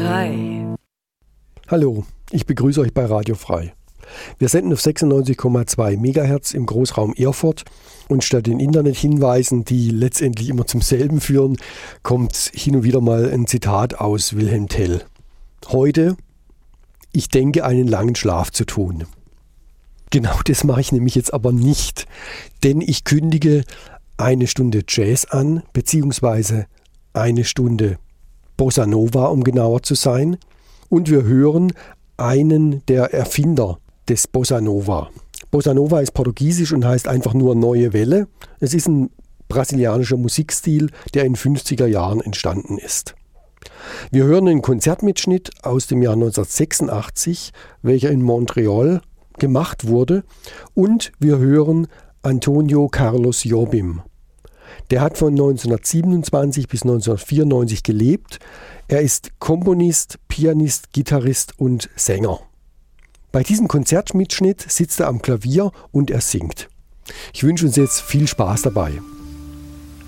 Frei. Hallo, ich begrüße euch bei Radio Frei. Wir senden auf 96,2 MHz im Großraum Erfurt und statt den Internethinweisen, die letztendlich immer zum selben führen, kommt hin und wieder mal ein Zitat aus Wilhelm Tell. Heute: Ich denke, einen langen Schlaf zu tun. Genau das mache ich nämlich jetzt aber nicht, denn ich kündige eine Stunde Jazz an, beziehungsweise eine Stunde Bossa Nova, um genauer zu sein. Und wir hören einen der Erfinder des Bossa Nova. Bossa Nova ist portugiesisch und heißt einfach nur neue Welle. Es ist ein brasilianischer Musikstil, der in den 50er Jahren entstanden ist. Wir hören einen Konzertmitschnitt aus dem Jahr 1986, welcher in Montreal gemacht wurde. Und wir hören Antonio Carlos Jobim. Der hat von 1927 bis 1994 gelebt. Er ist Komponist, Pianist, Gitarrist und Sänger. Bei diesem Konzertmitschnitt sitzt er am Klavier und er singt. Ich wünsche uns jetzt viel Spaß dabei.